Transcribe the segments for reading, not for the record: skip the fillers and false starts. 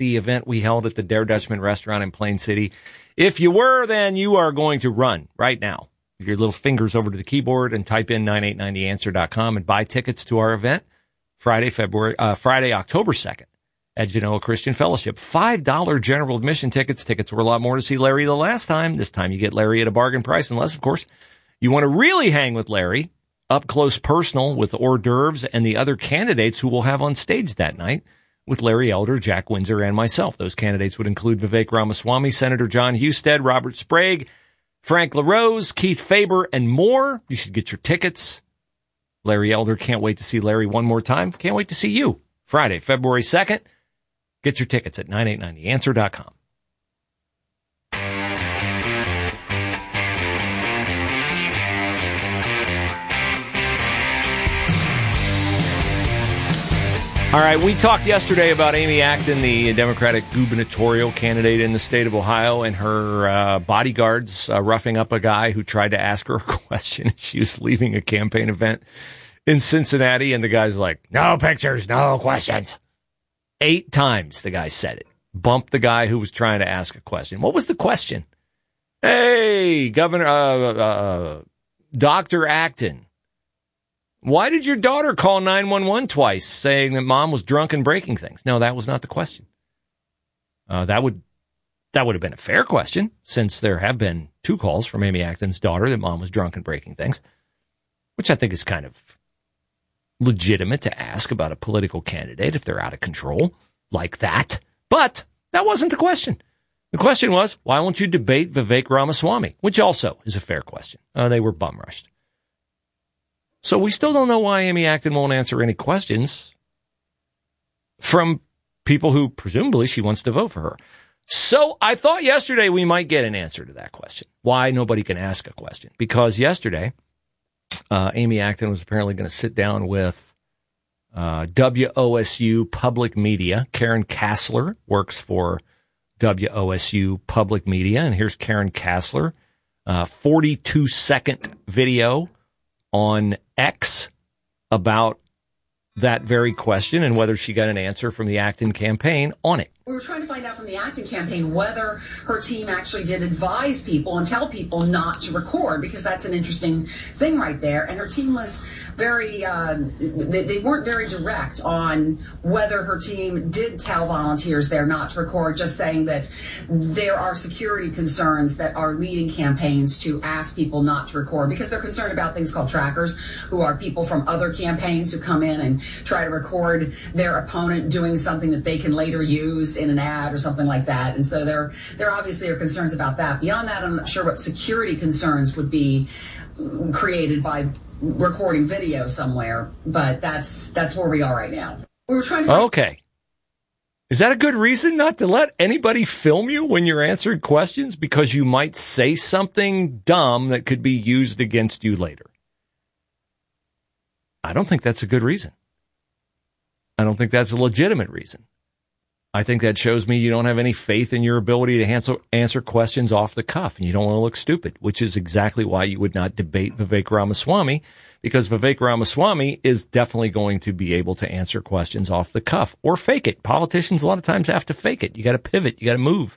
the event we held at the Dare Dutchman restaurant in Plain City. If you were, then you are going to run right now with your little fingers over to the keyboard and type in 9890answer.com and buy tickets to our event Friday, October 2nd at Genoa Christian Fellowship. $5 general admission tickets. Tickets were a lot more to see Larry the last time. This time you get Larry at a bargain price, unless, of course, you want to really hang with Larry, up close personal with hors d'oeuvres and the other candidates who we'll have on stage that night with Larry Elder, Jack Windsor, and myself. Those candidates would include Vivek Ramaswamy, Senator John Husted, Robert Sprague, Frank LaRose, Keith Faber, and more. You should get your tickets. Larry Elder, can't wait to see Larry one more time. Can't wait to see you Friday, February 2nd. Get your tickets at 9890answer.com. All right, we talked yesterday about Amy Acton, the Democratic gubernatorial candidate in the state of Ohio, and her bodyguards roughing up a guy who tried to ask her a question as she was leaving a campaign event in Cincinnati, and the guy's like, no pictures, no questions. 8 times the guy said it. Bumped the guy who was trying to ask a question. What was the question? Hey, Dr. Acton, why did your daughter call 911 twice saying that mom was drunk and breaking things? No, that was not the question. That would have been a fair question, since there have been 2 calls from Amy Acton's daughter that mom was drunk and breaking things, which I think is kind of legitimate to ask about a political candidate if they're out of control like that. But that wasn't the question. The question was, why won't you debate Vivek Ramaswamy? Which also is a fair question. They were bum rushed. So we still don't know why Amy Acton won't answer any questions from people who presumably she wants to vote for her. So I thought yesterday we might get an answer to that question. Why nobody can ask a question? Because yesterday, Amy Acton was apparently going to sit down with WOSU Public Media. Karen Kassler works for WOSU Public Media. And here's Karen Kassler, 42-second video on X about that very question and whether she got an answer from the Acton campaign on it. We were trying to find out from the Acton campaign whether her team actually did advise people and tell people not to record, because that's an interesting thing right there. And her team was very, they weren't very direct on whether her team did tell volunteers there not to record, just saying that there are security concerns that are leading campaigns to ask people not to record, because they're concerned about things called trackers, who are people from other campaigns who come in and try to record their opponent doing something that they can later use in an ad or something like that. And so there obviously are concerns about that. Beyond that, I'm not sure what security concerns would be created by recording video somewhere, but that's where we are right now. We were trying to Okay. Is that a good reason not to let anybody film you when you're answering questions? Because you might say something dumb that could be used against you later. I don't think that's a good reason. I don't think that's a legitimate reason. I think that shows me you don't have any faith in your ability to answer questions off the cuff, and you don't want to look stupid, which is exactly why you would not debate Vivek Ramaswamy, because Vivek Ramaswamy is definitely going to be able to answer questions off the cuff or fake it. Politicians a lot of times have to fake it. You got to pivot. You got to move.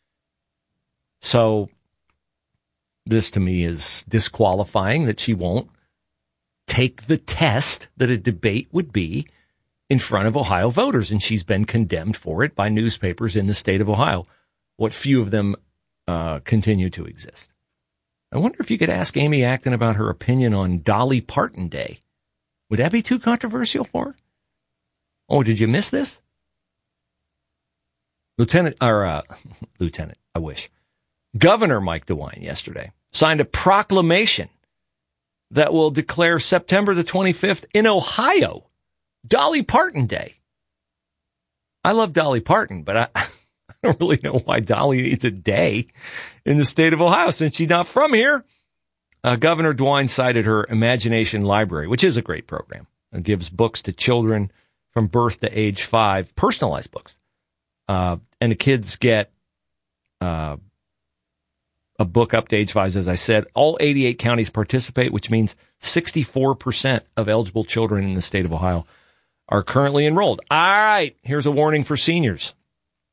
So this to me is disqualifying that she won't take the test that a debate would be in front of Ohio voters, and she's been condemned for it by newspapers in the state of Ohio. What few of them continue to exist. I wonder if you could ask Amy Acton about her opinion on Dolly Parton Day. Would that be too controversial for her? Oh, did you miss this? Lieutenant, I wish. Governor Mike DeWine yesterday signed a proclamation that will declare September the 25th in Ohio Dolly Parton Day. I love Dolly Parton, but I don't really know why Dolly needs a day in the state of Ohio since she's not from here. Governor DeWine cited her Imagination Library, which is a great program. It gives books to children from birth to age 5, personalized books. And the kids get a book up to age 5, as I said. All 88 counties participate, which means 64% of eligible children in the state of Ohio are currently enrolled. All right, here's a warning for seniors.